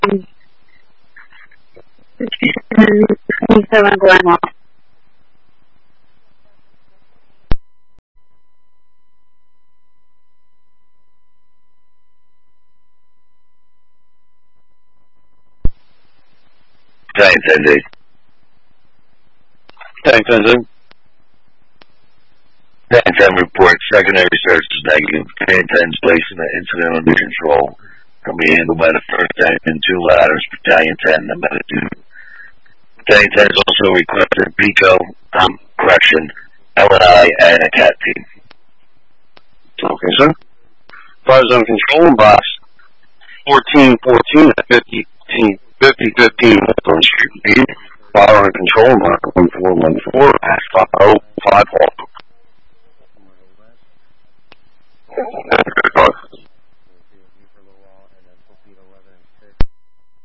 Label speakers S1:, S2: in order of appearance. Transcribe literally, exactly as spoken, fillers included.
S1: twenty-seven going on.
S2: Tank ten days.
S3: Tank ten days.
S2: Tank ten report, secondary search is negative. Tank ten's placing the incident under control. Can be handled by the first tank and two ladders, Battalion ten, the medic. Battalion ten is also requested Pico, um, correction, L and I, and a CAT team.
S3: Okay, sir. Fire zone control box fourteen fourteen at fifty fifteen Western Street. Fire and control mark one four one four at five oh five Hawk